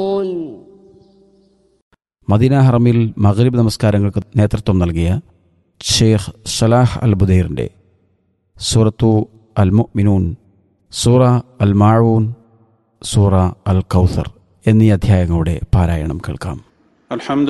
Medina ഹറമിൽ മഗ്രിബ് നമസ്കാരങ്ങൾക്ക് നേതൃത്വം നൽകിയ ഷെയ്ഖ് സലാഹ് അൽ ബുദൈറിൻ്റെ സൂറത്തു അൽ മുഅ്മിനൂൻ, സൂറ അൽ മാഊൻ, സൂറ അൽ കൗസർ എന്നീ അധ്യായങ്ങളുടെ പാരായണം കേൾക്കാം.